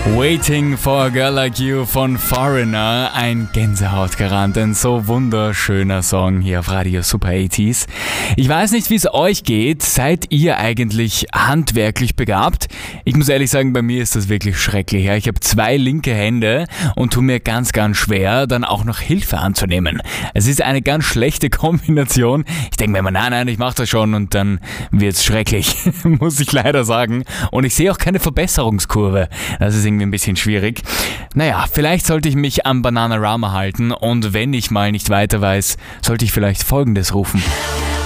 Waiting for a Girl Like You von Foreigner, ein Gänsehautgarant, ein so wunderschöner Song hier auf Radio Super 80s. Ich weiß nicht, wie es euch geht. Seid ihr eigentlich handwerklich begabt? Ich muss ehrlich sagen, bei mir ist das wirklich schrecklich. Ja, ich habe 2 linke Hände und tue mir ganz, ganz schwer, dann auch noch Hilfe anzunehmen. Es ist eine ganz schlechte Kombination. Ich denke mir immer, nein, ich mache das schon und dann wird's schrecklich, muss ich leider sagen. Und ich sehe auch keine Verbesserungskurve. Das ist irgendwie ein bisschen schwierig. Naja, vielleicht sollte ich mich am Bananarama halten und wenn ich mal nicht weiter weiß, sollte ich vielleicht Folgendes rufen.